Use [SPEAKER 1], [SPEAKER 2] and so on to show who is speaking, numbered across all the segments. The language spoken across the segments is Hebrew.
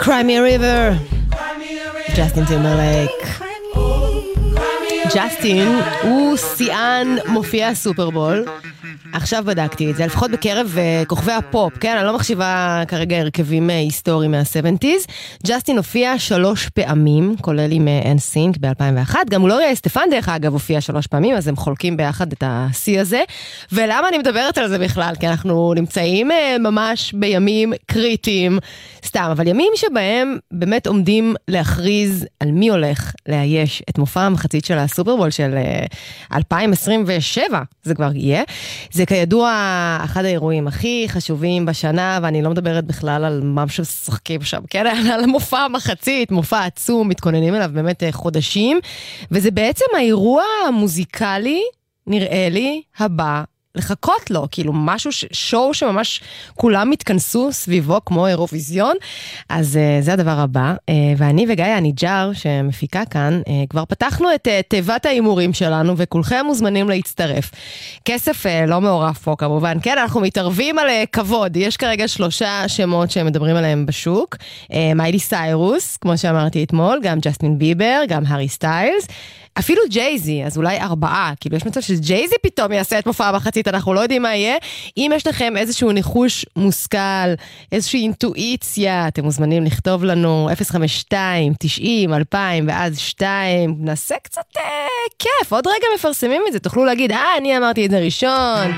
[SPEAKER 1] Cry Me a River, ג'סטין טימברלייק. ג'סטין הוא שיאן מופיע הסופרבול. עכשיו בדקתי את זה, לפחות בקרב כוכבי הפופ, כן? אני לא מחשיבה כרגע הרכבים היסטוריים מה-70s. ג'סטין הופיע 3 פעמים, כולל עם NSYNC ב-2001. גם גלוריה אסטפן דרך אגב הופיע 3 פעמים, אז הם חולקים ביחד את השיא הזה. ולמה אני מדברת על זה בכלל? כי אנחנו נמצאים ממש בימים קריטיים, סתם, אבל ימים שבהם באמת עומדים להכריז על מי הולך לאייש את מופע המחצית של הסופרבול של 2027, זה כבר יהיה. זה כידוע אחד האירועים הכי חשובים בשנה, ואני לא מדברת בכלל על מה ששחקים שם, כן? על מופע המחצית, מופע עצום, מתכוננים אליו באמת חודשים, וזה בעצם האירוע המוזיקלי, נראה לי, הבא, לחכות לו, כאילו משהו, שואו שממש כולם התכנסו סביבו כמו אירוויזיון, אז זה הדבר הבא, ואני וגיא הניג'ר שמפיקה כאן, כבר פתחנו את תיבת האימורים שלנו, וכולכם מוזמנים להצטרף. כסף לא מעורב פה כמובן, כן, אנחנו מתערבים על כבוד, יש כרגע 3 שמות שמדברים עליהם בשוק, מיילי סיירוס, כמו שאמרתי אתמול, גם ג'סטין ביבר, גם הארי סטיילס, אפילו ג'ייזי, אז אולי 4, כאילו יש מצב שג'ייזי פתאום יעשה את מופע המחצית, אנחנו לא יודעים מה יהיה. אם יש לכם איזשהו ניחוש מושכל, איזושהי אינטואיציה, אתם מוזמנים לכתוב לנו 052, 90, 2000 ואז 2, נעשה קצת כיף, עוד רגע מפרסמים את זה, תוכלו להגיד, אני אמרתי את זה ראשון.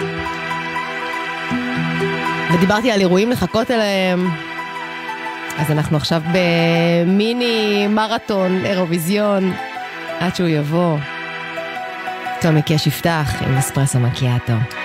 [SPEAKER 1] ודיברתי על אירועים לחכות אליהם, אז אנחנו עכשיו במיני מרתון אירוויזיון, עד שהוא יבוא. תומי קש יפתח עם אספרסו מקיאטו.